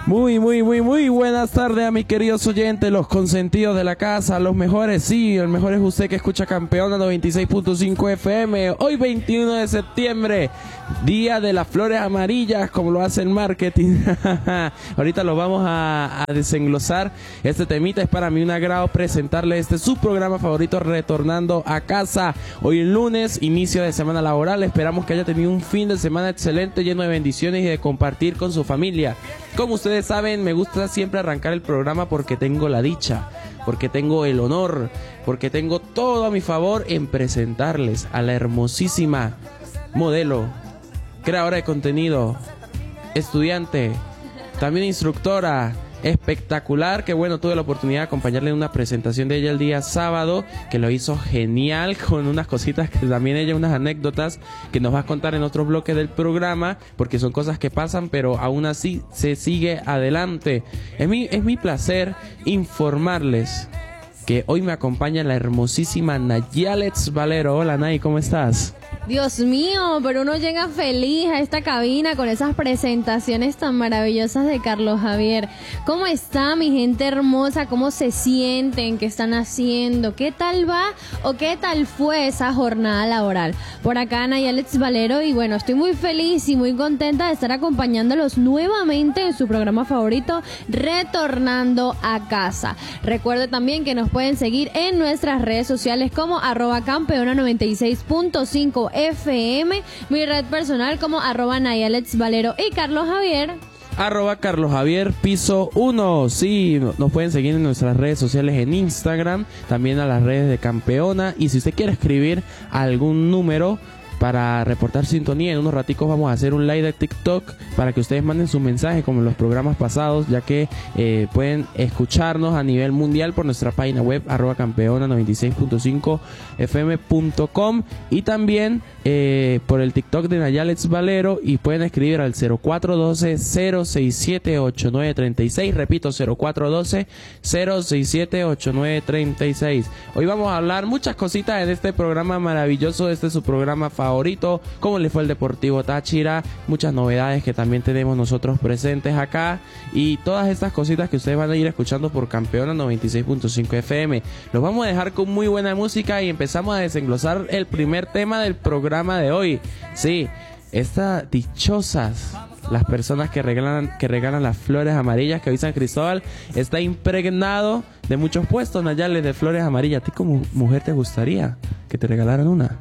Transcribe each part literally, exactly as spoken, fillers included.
Muy, muy, muy, muy buenas tardes a mis queridos oyentes, los consentidos de la casa, los mejores, sí, el mejor es usted que escucha Campeona noventa y seis punto cinco F M. Hoy veintiuno de septiembre, día de las flores amarillas, como lo hace el marketing. Ahorita lo vamos a, a desenglosar. Este temita es para mí un agrado presentarle este su programa favorito, Retornando a Casa. Hoy el lunes, inicio de semana laboral, esperamos que haya tenido un fin de semana excelente, lleno de bendiciones y de compartir con su familia. Como ustedes saben, me gusta siempre arrancar el programa porque tengo la dicha, porque tengo el honor, porque tengo todo a mi favor en presentarles a la hermosísima modelo, creadora de contenido, estudiante, también instructora, espectacular, que bueno, tuve la oportunidad de acompañarle en una presentación de ella el día sábado, que lo hizo genial, con unas cositas que también ella, unas anécdotas que nos va a contar en otros bloques del programa, porque son cosas que pasan, pero aún así se sigue adelante. Es mi, es mi placer informarles que hoy me acompaña la hermosísima Nayalex Valero. Hola Nay, ¿cómo estás? Dios mío, pero uno llega feliz a esta cabina con esas presentaciones tan maravillosas de Carlos Javier. ¿Cómo está mi gente hermosa? ¿Cómo se sienten? ¿Qué están haciendo? ¿Qué tal va o qué tal fue esa jornada laboral? Por acá Nayalex Valero, y bueno, estoy muy feliz y muy contenta de estar acompañándolos nuevamente en su programa favorito, Retornando a Casa. Recuerde también que nos pueden seguir en nuestras redes sociales como arroba campeona noventa y seis punto cinco F M, mi red personal como arroba Nayalex Valero y Carlos Javier. Arroba Carlos Javier piso uno. Sí, nos pueden seguir en nuestras redes sociales en Instagram, también a las redes de Campeona. Y si usted quiere escribir algún número para reportar sintonía, en unos raticos vamos a hacer un live de TikTok para que ustedes manden sus mensajes como en los programas pasados, ya que eh, pueden escucharnos a nivel mundial por nuestra página web arroba campeona noventa y seis punto cinco F M punto com y también eh, por el TikTok de Nayalex Valero, y pueden escribir al cero cuatro uno dos cero seis siete ocho nueve tres seis. Repito, cero cuatro uno dos cero seis siete ocho nueve tres seis. Hoy vamos a hablar muchas cositas en este programa maravilloso. Este es su programa favorito favorito, cómo le fue el Deportivo Táchira, muchas novedades que también tenemos nosotros presentes acá, y todas estas cositas que ustedes van a ir escuchando por Campeona noventa y seis punto cinco F M. Los vamos a dejar con muy buena música y empezamos a desenglosar el primer tema del programa de hoy. Sí, estas dichosas, las personas que regalan, que regalan las flores amarillas, que hoy San Cristóbal está impregnado de muchos puestos, Nayales, de flores amarillas. ¿A ti como mujer te gustaría que te regalaran una?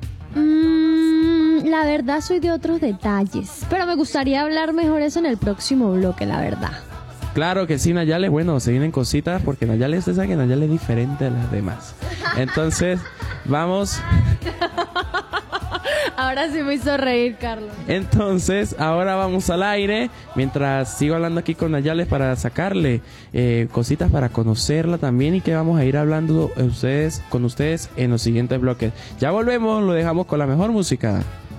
La verdad soy de otros detalles, pero me gustaría hablar mejor eso en el próximo bloque, la verdad. Claro que sí, Nayales. Bueno, se vienen cositas porque Nayales, usted sabe que Nayales es diferente de las demás. Entonces, vamos. Ahora sí me hizo reír, Carlos. Entonces, ahora vamos al aire, mientras sigo hablando aquí con Nayales para sacarle eh, cositas para conocerla también, y que vamos a ir hablando ustedes, con ustedes en los siguientes bloques. Ya volvemos, lo dejamos con la mejor música.